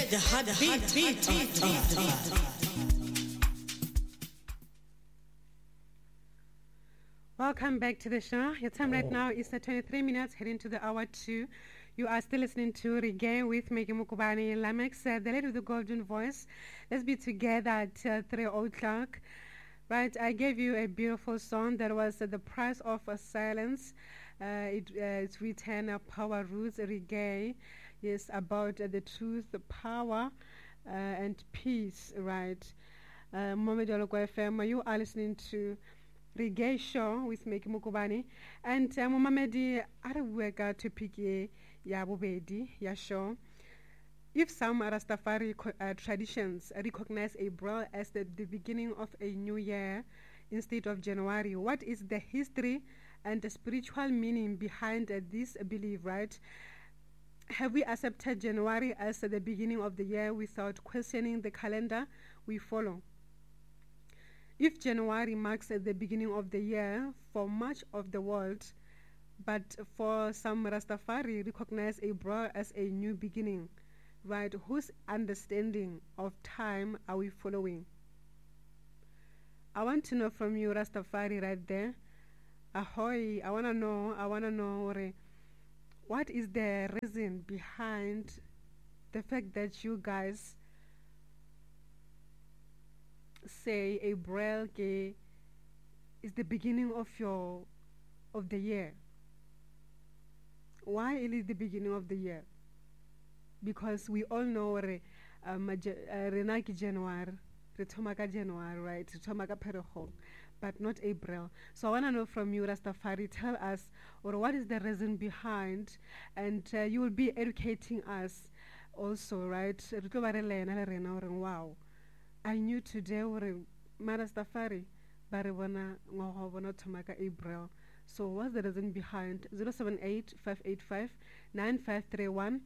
the heartbeat of the Welcome back to the show. Your time right now is 23 minutes, heading to the hour 2. You are still listening to Reggae with Maggie Mukubani Lamex, the lady with the golden voice. Let's be together at 3 o'clock. Right, I gave you a beautiful song that was The Price of Silence. It's written Power Roots Reggae. Yes, about the truth, the power, and peace, right? Mohammed Aloko FM, you are listening to Reggae Show with Meki Mukubani. And Mohammed, Arabweka topic ya bobedi ya show. If some Rastafari traditions recognize April as the beginning of a new year instead of January, what is the history and the spiritual meaning behind this belief, right? Have we accepted January as the beginning of the year without questioning the calendar we follow? If January marks the beginning of the year for much of the world, but for some Rastafari recognize April as a new beginning, right? Whose understanding of time are we following? I want to know from you, Rastafari, right there. Ahoy! I wanna know. What is the reason behind the fact that you guys say April is the beginning of the year? Why it is the beginning of the year? Because we all know Renaki January, Retomaka January, right? Retomaka Perehong, but not April. So I want to know from you, Rastafari, tell us, or what is the reason behind, and you will be educating us also, right? Wow, I knew today Rastafari, but Tomaka April. So what's the reason behind? 078-585-9531,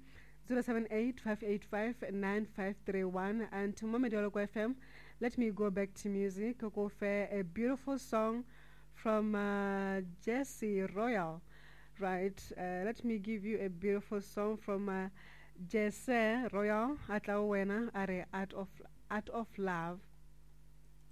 078-585-9531, and to Mohammed Aloko FM. Let me go back to music. Go for a beautiful song from Jesse Royal, right? Let me give you a beautiful song from Jesse Royal. Atla wena are Art of Love.